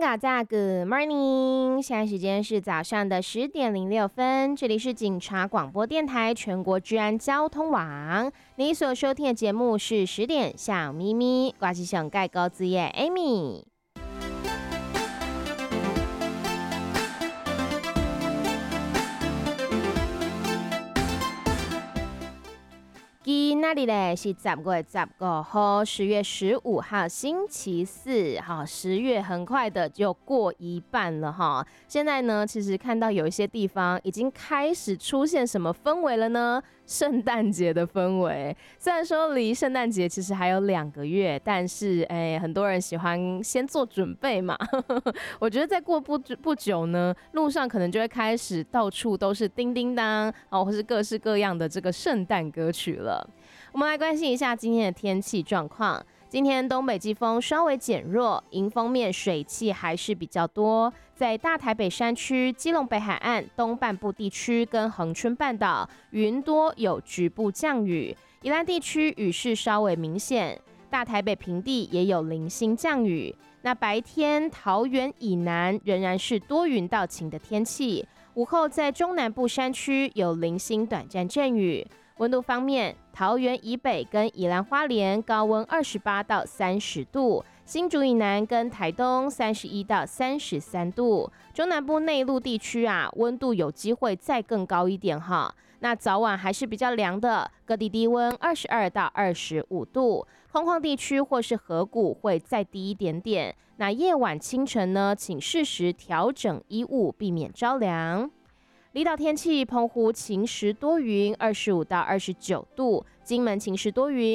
大家 Good morning， 现在时间是早上的10:06，这里是警察广播电台全国治安交通网，你所收听的节目是10点小咪咪，我是上盖高子叶 Amy。今天呢是10月15号，10月15号星期四，好，10月很快的就过一半了哈。现在呢，其实看到有一些地方已经开始出现什么氛围了呢？圣诞节的氛围。虽然说离圣诞节其实还有2个月，但是很多人喜欢先做准备嘛。我觉得再过不久呢，路上可能就会开始到处都是叮叮当哦，或是各式各样的这个圣诞歌曲了。我们来关心一下今天的天气状况。今天东北季风稍微减弱，迎风面水汽还是比较多。在大台北山区、基隆北海岸东半部地区跟恒春半岛，云多有局部降雨。宜兰地区雨势稍微明显，大台北平地也有零星降雨。那白天桃园以南仍然是多云到晴的天气，午后在中南部山区有零星短暂阵雨。温度方面，桃园以北跟宜兰花莲高温28到30度，新竹以南跟台东31到33度，中南部内陆地区温度有机会再更高一点哈。那早晚还是比较凉的，各地低温22到25度，空旷地区或是河谷会再低一点点。那夜晚清晨呢，请适时调整衣物，避免着凉。离岛天气，澎湖晴时多云，25到29度；金门晴时多云。